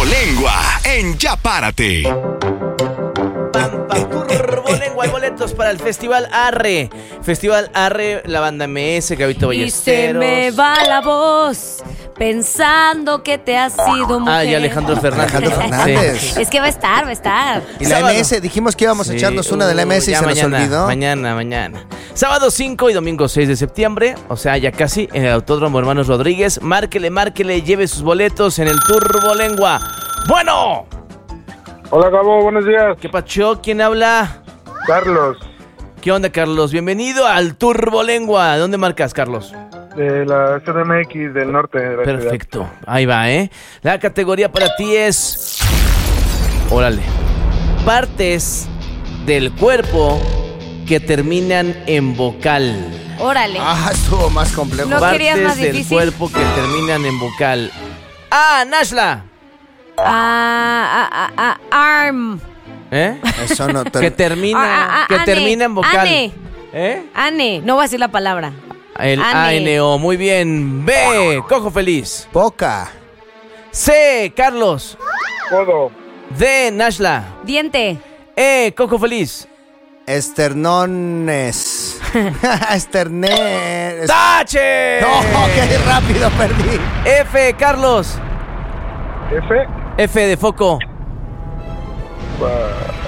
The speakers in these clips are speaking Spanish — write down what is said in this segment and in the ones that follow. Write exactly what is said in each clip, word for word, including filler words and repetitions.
Turbolengua en Ya Párate. Turbolengua, hay boletos para el Festival Arre. Festival Arre, la banda M S, Gabito Ballesteros. Y se me va la voz pensando que te has sido mujer. Ah, y Alejandro Fernández. Alejandro Fernández. Sí. Es que va a estar, va a estar. Y la Sábado. M S, dijimos que íbamos a Sí, echarnos una de la M S y ya se mañana, nos olvidó. Mañana, mañana. Sábado cinco y domingo seis de septiembre, o sea, ya casi, en el Autódromo Hermanos Rodríguez. Márquele, márquele, lleve sus boletos en el Turbolengua. ¡Bueno! Hola, Gabo, buenos días. ¿Qué pacho? ¿Quién habla? Carlos, ¿Qué onda, Carlos? Bienvenido al Turbolengua. ¿Dónde marcas, Carlos? de la C D M X del norte de la Perfecto, ahí va, ¿eh? La categoría para ti es... Órale. Partes del cuerpo que terminan en vocal. Órale. Ah, estuvo más complejo. No Partes querías más del difícil. cuerpo que terminan en vocal. ¡Ah, Nashla! Ah, ah, ah, ah, arm. ¿Eh? Eso no te... Que termina, Ah, ah, ah, que ane, termina en vocal. ane. ¿Eh? Ane. No voy a decir la palabra. El Ane. A N O, muy bien. B, cojo feliz. Poca. C, Carlos. Codo, D, Nashla. Diente. E, cojo feliz. Esternones. Esternes. ¡Tache! No, qué rápido perdí. F, Carlos. F, F de foco. pa-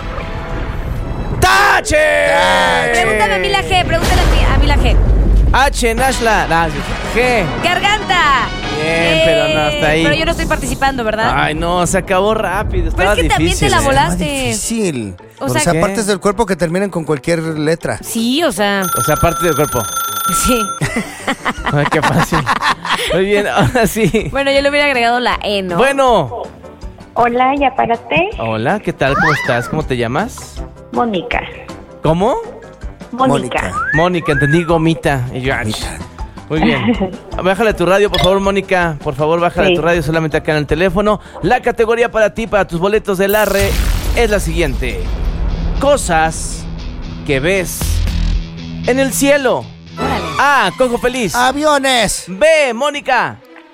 ¡Tache! Pregúntame a mí la G. Pregúntale a mí, a mí la G. H, Nashla. Ah, G. Garganta. Bien, pero no, hasta ahí. Pero yo no estoy participando, ¿verdad? Ay, no, se acabó rápido. Pero Estaba es que también difícil. te la ¿eh? volaste. Más difícil. O O sea, sea, ¿qué? partes del cuerpo que terminen con cualquier letra. Sí, o sea, O sea, parte del cuerpo. sí. Ay, qué fácil. Muy bien, ahora sí. Bueno, yo le hubiera agregado la E, ¿no? Bueno. Hola, ya párate. Hola, ¿qué tal? ¿Cómo estás? ¿Cómo te llamas? Mónica. ¿Cómo? Mónica. Mónica, entendí gomita. Y yo, ach. Muy bien. Bájale tu radio, por favor, Mónica. Por favor, bájale Sí. tu radio solamente acá en el teléfono. La categoría para ti, para tus boletos del Arre, es la siguiente. Cosas que ves en el cielo. Órale. A, cojo feliz. ¡Aviones! B, Mónica.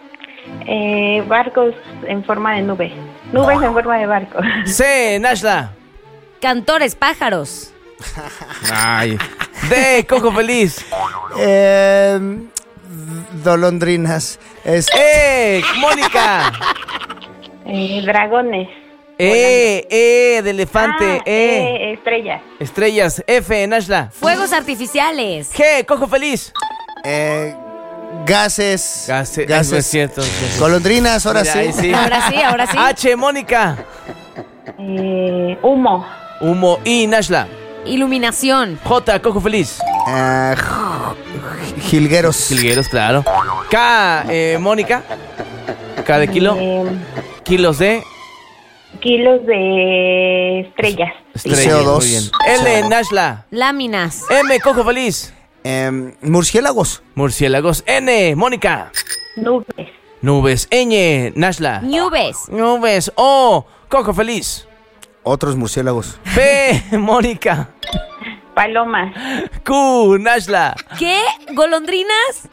Eh, barcos en forma de nube. Nubes en forma de barco. C, Nashla. Cantores, pájaros. Ay. D, cojo feliz. Eh, dolondrinas. Es... E, Mónica. Eh, dragones. E, E de elefante. Ah, E. eh, estrellas. Estrellas. F, Nashla. Fuegos artificiales. G, cojo feliz. eh, gases. Gases. Gases. No es cierto. no es cierto. Golondrinas, ahora Mira, sí. ahí sí. Ahora sí, ahora sí. H, Mónica. Eh, humo. Humo. I, Nashla. Iluminación. J, cojo feliz. Eh, j- jilgueros. Jilgueros, claro. K, eh, Mónica. K de kilo. Eh, Kilos de kilos de estrellas. estrellas. C O dos. Muy bien. L, Nashla. Láminas. M, cojo feliz. Eh, murciélagos. Murciélagos. N, Mónica. Nubes. Nubes. Ñ, Nashla. Nubes. Nubes. O, cojo feliz. Otros murciélagos. P, Mónica. Palomas. Q, Nashla. ¿Qué? ¿Golondrinas?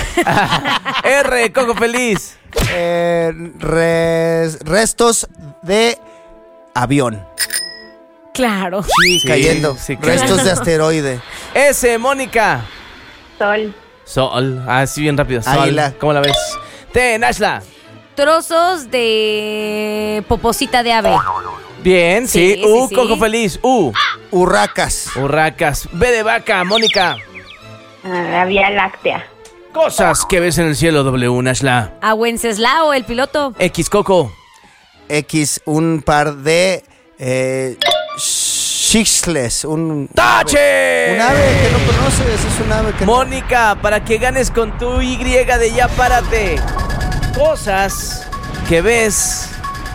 R, cojo feliz. Eh, res- restos de avión. Claro. Sí, Sí, cayendo. sí, restos claro. de asteroide. S, Mónica. Sol. Sol. Ah, sí, bien rápido. Sol. Águila. ¿Cómo la ves? T, Nashla. Trozos de poposita de ave. Bien, sí. Sí, sí, U, sí. cojo feliz. U. Urracas. Urracas. B de vaca, Mónica. Ah, la Vía Láctea. Cosas que ves en el cielo, W, Nashla. A Wenceslao, el piloto. X, coco. X, un par de eh, xixles. Un ¡Tache! Un ave que no conoces. Es un ave que no... Mónica, para que ganes con tu Y de Ya Párate. Cosas que ves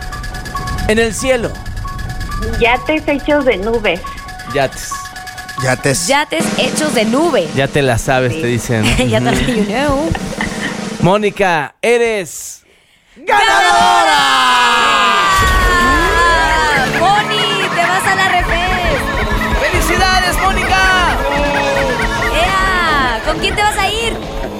en el cielo. Yates hechos de nubes. Yates. Yates. Yates hechos de nube. Ya te la sabes, te dicen. Ya te you know. Mónica, eres ¡Ganadora! ¡Ah! ¡Moni! ¡Te vas a la refes! ¡Felicidades, Mónica! ¡Ea! ¿Con quién te vas a ir?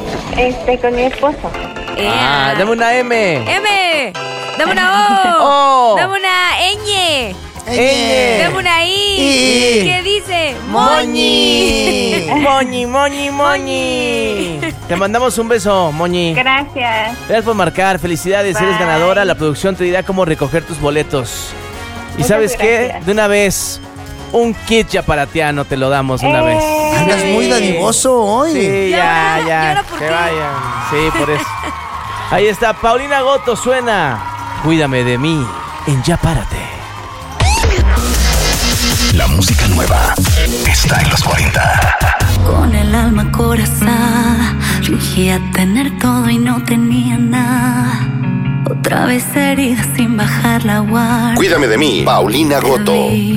Este, con mi esposo. ¡Ea! Ah, dame una M. M. Dame una O. O. Dame una ñ. Ñ. Dame una I. I. ¿Qué dice? Moñi. Moñi, Moñi, Moñi. Te mandamos un beso, Moñi. Gracias. Gracias por marcar. Felicidades, Bye. eres ganadora. La producción te dirá cómo recoger tus boletos. ¿Y Muchas sabes qué? gracias. De una vez, un kit yaparatiano te lo damos de una Eh. vez. Andas Sí. muy dadivoso hoy. Sí, Ya, ya, ya, ya. ¿y ahora por que qué? vayan. Sí, por eso. Ahí está, Paulina Goto suena. Cuídame de mí en Ya Párate. La música nueva está en los cuarenta. Con el alma acorazada, fingía tener todo y no tenía nada. Otra vez herida sin bajar la guardia. Cuídame de mí, Paulina Goto.